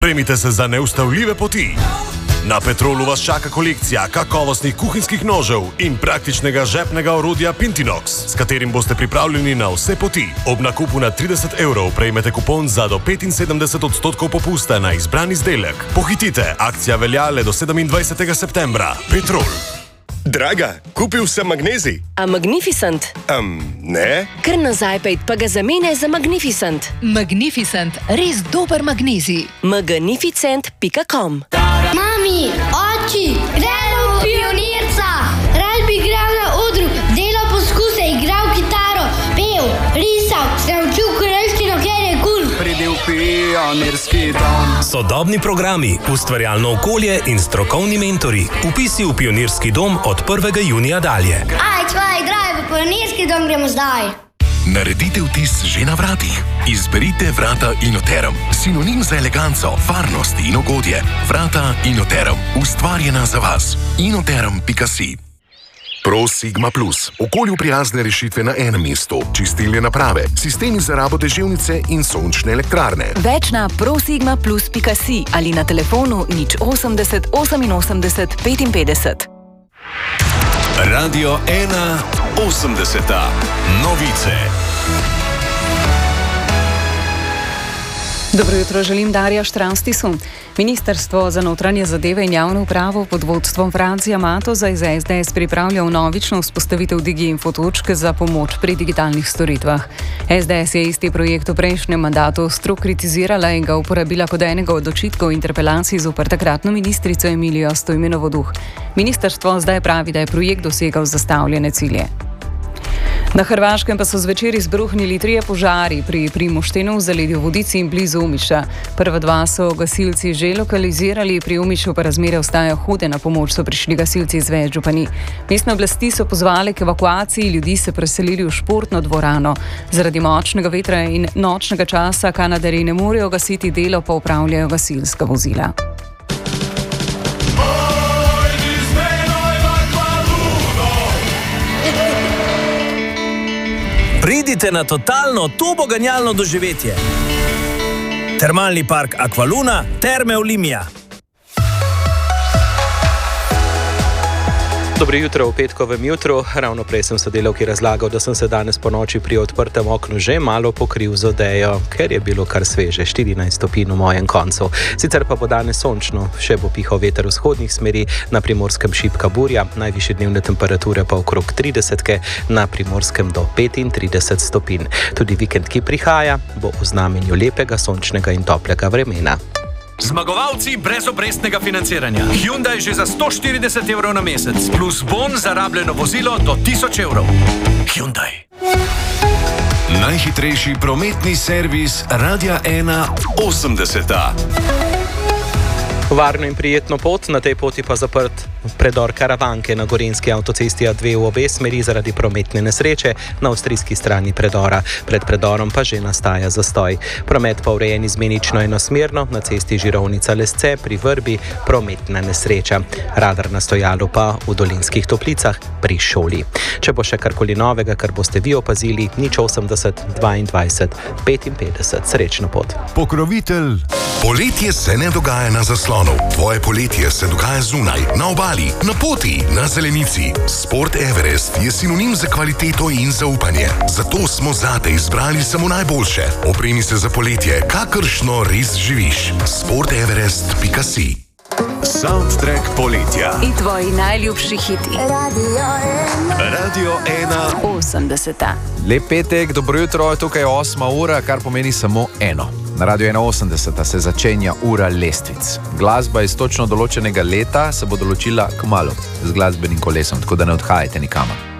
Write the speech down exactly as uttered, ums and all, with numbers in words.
Premite se za neustavljive poti. Na Petrolu vas čaka kolekcija kakovostnih kuhinjskih nožev in praktičnega žepnega orodja Pintinox, s katerim boste pripravljeni na vse poti. Ob nakupu na trideset evrov prejmete kupon za do petinsedemdeset odstotkov popusta na izbran izdelek. Pohitite, akcija velja le do sedemindvajsetega septembra. Petrol. Draga, kupil sem magnezij. A Magnificent? Um, ne. Kar nazaj pejt, pa ga zamene za Magnificent. Magnificent, res dober magnezij. magnificent pika com. Mami, oči, gremo v Pionirca. Rad bi igral na odru, delal poskuse, igral kitaro, pel, risal, se učil korejščino, ker je kul. Pridil Pionirski dom. Sodobni programi, ustvarjalno okolje in strokovni mentori. Vpisi v Pionirski dom od prvega junija dalje. Aj, čvaj, draj, v Pionirski dom gremo zdaj. Naredite vtis že na vratih. Izberite vrata Inoterum. Sinonim za eleganco, varnost in ugodje. Vrata Inoterum. Ustvarjena za vas. inoterum pika si. Pro Sigma Plus. Okolju prijazne rešitve na enem mestu. Čistilne naprave, sistemi za rabo deževnice in sončne elektrarne. Več na prosigma plus pika si ali na telefonu nič osemdeset oseminosemdeset petinpetdeset. Radio ena osemdeseta. Novice. Dobro jutro, želim Darja Štranstisu. Ministrstvo za notranje zadeve in javno upravo pod vodstvom Francija Matoza iz es de es pripravlja vnovično vzpostavitev Digi-info točke za pomoč pri digitalnih storitvah. es de es je isti projekt v prejšnjem mandatu ostro kritizirala in ga uporabila kot enega od očitkov interpelacij zoper takratno ministrico Emilijo Stojmenovo Duh. Ministrstvo zdaj pravi, da je projekt dosegal zastavljene cilje. Na Hrvaškem pa so zvečer izbruhnili trije požari pri Primoštenu, v zaledju Vodici in blizu Omiša. Prva dva so gasilci že lokalizirali, pri Omišu pa razmere ostajajo hude, na pomoč so prišli gasilci iz več županij. Mestne oblasti so pozvali k evakuaciji, ljudi se preselili v športno dvorano. Zaradi močnega vetra in nočnega časa Kanadarji ne morejo gasiti, delo pa upravljajo gasilska vozila. Pridite na totalno turboganjalno doživetje. Termalni park Aqualuna, Terme Olimia. Dobro jutro v petkovem jutru. Ravno prej sem sodelavki razlagal, da sem se danes po noči pri odprtem oknu že malo pokril z odejo, ker je bilo kar sveže, štirinajst stopinj v mojem koncu. Sicer pa bo danes sončno, še bo pihal veter vzhodnih smeri, na Primorskem šibka burja, najvišje dnevne temperature pa okrog tridesetke, na Primorskem do petintrideset stopinj. Tudi vikend, ki prihaja, bo v znamenju lepega, sončnega in toplega vremena. Zmagovalci brezobrestnega financiranja. Hyundai že za sto štirideset evrov na mesec, plus bon za rabljeno vozilo do tisoč evrov. Hyundai. Najhitrejši prometni servis Radia ena osemdeseta. Varno in prijetno pot, na tej poti pa zaprt predor Karavanke na gorenjski avtocesti A dve v obe smeri zaradi prometne nesreče na avstrijski strani predora. Pred predorom pa že nastaja zastoj. Promet pa urejen izmenično enosmerno, na cesti Žirovnica Lesce pri Vrbi prometna nesreča. Radar na stojalu pa v Dolenjskih Toplicah pri šoli. Če bo še karkoli novega, kar boste vi opazili, nič osemdeset dvaindvajset petinpetdeset. Srečno pot. Pokrovitelj. Poletje se ne dogaja na zaslonu. Tvoje poletje se dogaja zunaj, na obali, na poti, na zelenici. Sport Everest je sinonim za kvaliteto in zaupanje. Zato smo zate izbrali samo najboljše. Opremi se za poletje, kakršno res živiš. sport everest pika si. Soundtrack poletja. In tvoji najljubši hiti. Radio ena osemdeseta. Lep petek, dobro jutro, tukaj je osma ura, kar pomeni samo eno. Na Radio ena osemdeseta se začenja ura lestvic. Glasba iz točno določenega leta se bo določila kmalu z glasbenim kolesom, tako da ne odhajajte nikamor.